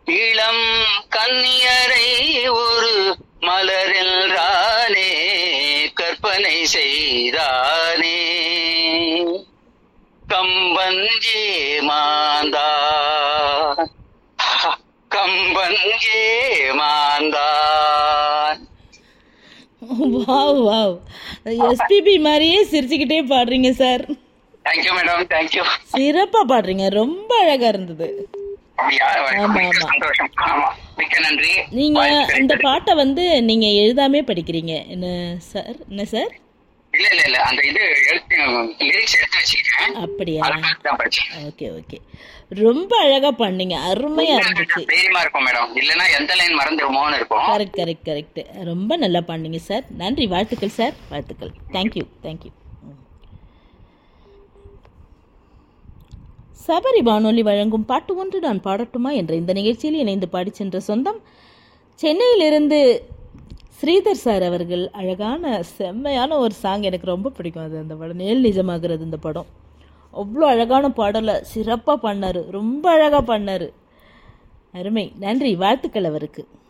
இளம் கன்னியரை ஒரு மலரென்றானே கற்பனை செய்தானே. கம்பஞ்சே மாந்தான், கம்பஞ்சே மாந்தான். வாவ் வாவ், எஸ்பிபி மாதிரியே சிரிச்சுக்கிட்டே பாடுறீங்க சார். Thank you madam, thank you. சிறப்பா பாடுறீங்க, ரொம்ப அழகா இருந்தது. அப்படியா? ஆமா மிக்க ஆமா. சந்தோஷம். ஆமா, மிக்க நன்றி. நீங்க வாய்ப்பு இந்த கிடைத்தது. பாட்டை நீங்க எழுதாமே படிக்கிறீங்க என்ன சார்? என்ன சார்? இல்ல இல்ல இல்ல, அந்த இது எழுத்து லிரிக்ஸ் எடுத்து வச்சுக்கிட்டேன், அப்படியா? அதை பார்த்து தான் படிச்சேன். ஓகே ஓகே, ரொம்ப அழகா பண்ணீங்க, அருமையா இருந்துச்சு. தைரியமா இருக்கும் மேடம், இல்லைன்னா எந்த லைன் மறந்துருமோன்னு இருக்கும். கரெக்ட் கரெக்ட் கரெக்ட், ரொம்ப நல்லா பண்ணீங்க சார். நன்றி, வாழ்த்துக்கள் சார், வாழ்த்துக்கள். Thank you thank you. சபரி வானொலி வழங்கும் பாட்டு ஒன்று நான் பாடட்டுமா என்ற இந்த நிகழ்ச்சியில் இணைந்து பாடி சென்ற சொந்தம் சென்னையிலிருந்து ஸ்ரீதர் சார் அவர்கள். அழகான செம்மையான ஒரு சாங், எனக்கு ரொம்ப பிடிக்கும் அது. அந்த படம் நேல் நிஜமாகிறது. இந்த படம் அவ்வளோ அழகான பாடலை சிறப்பாக பண்ணார், ரொம்ப அழகாக பண்ணார். அருமை, நன்றி, வாழ்த்துக்கள் அவருக்கு.